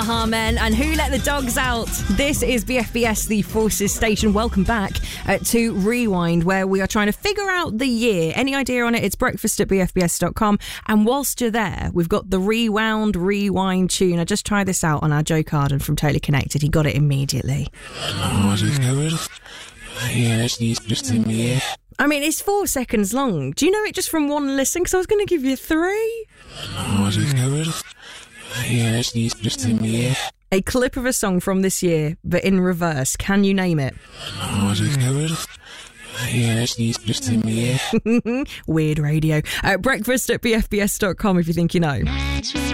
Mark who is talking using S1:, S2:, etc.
S1: Amen. And Who Let the Dogs Out? This is BFBS, the Forces station. Welcome back to Rewind, where we are trying to figure out the year. Any idea on it? It's breakfast@bfbs.com. And whilst you're there, we've got the Rewind tune. I just tried this out on our Joe Carden from Totally Connected. He got it immediately. I mean, it's 4 seconds long. Do you know it just from one listen? Because I was going to give you 3. A clip of a song from this year, but in reverse. Can you name it? Weird radio. Breakfast@bfbs.com if you think you know.